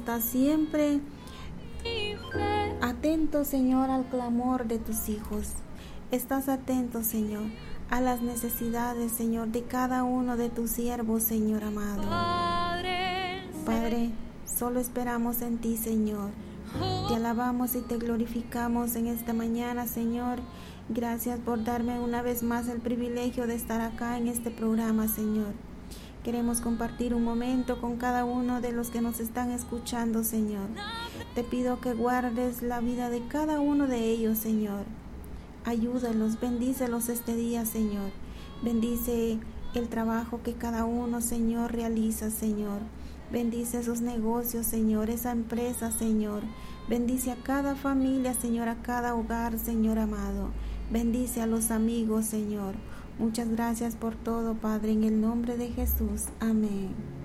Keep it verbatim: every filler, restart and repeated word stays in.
Estás siempre atento, Señor, al clamor de tus hijos. Estás atento, Señor, a las necesidades, Señor, de cada uno de tus siervos, Señor amado. Padre, solo esperamos en ti, Señor. Te alabamos y te glorificamos en esta mañana, Señor. Gracias por darme una vez más el privilegio de estar acá en este programa, Señor. Queremos compartir un momento con cada uno de los que nos están escuchando, Señor. Te pido que guardes la vida de cada uno de ellos, Señor. Ayúdalos, bendícelos este día, Señor. Bendice el trabajo que cada uno, Señor, realiza, Señor. Bendice sus negocios, Señor, esa empresa, Señor. Bendice a cada familia, Señor, a cada hogar, Señor amado. Bendice a los amigos, Señor. Muchas gracias por todo, Padre, en el nombre de Jesús. Amén.